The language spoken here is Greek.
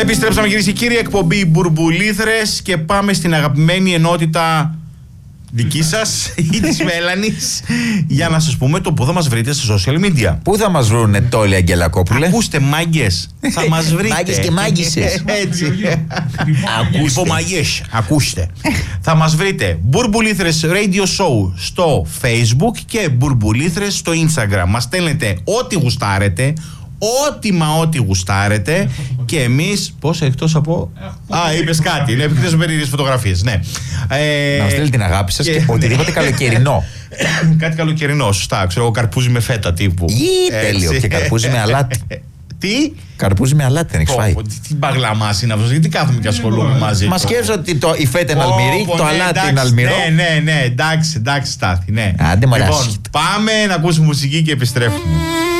Επιστρέψαμε κυρίες και κύριοι, εκπομπή Μπουρμπουλήθρες και πάμε στην αγαπημένη ενότητα δική σας ή της Μέλανης για να σας πούμε το που θα μας βρείτε στα social media. Πού θα μας βρούνε Τόλη Αγγελακόπουλε? Ακούστε μάγκες, θα μας βρείτε. Μάγκες και μάγκισσες. Έτσι. Λοιπόν μάγκες, ακούστε. Θα μας βρείτε Μπουρμπουλήθρες Radio Show στο Facebook και Μπουρμπουλήθρες στο Instagram. Μας στέλνετε ό,τι γουστάρετε, ό,τι γουστάρετε και εμείς. Πώς εκτός από. Είπες κάτι. Είναι εκτός από περίεργες φωτογραφίες. Ναι. Να μας στείλει την αγάπη σας και οτιδήποτε καλοκαιρινό. Κάτι καλοκαιρινό, σωστά. Ξέρω εγώ, καρπούζι με φέτα τύπου. Τέλειο. Και καρπούζι με αλάτι. Τι? Καρπούζι με αλάτι, δεν έχεις φάει? Τι μπαγλαμάς είναι αυτός, γιατί κάθομαι και ασχολούμαι μαζί. Μα σκέφτομαι ότι η φέτα είναι αλμυρή, το αλάτι είναι αλμυρό. Ναι, εντάξει, Στάθη, ναι. Άντε μωρά. Λοιπόν, πάμε να ακούσουμε μουσική και επιστρέφουμε.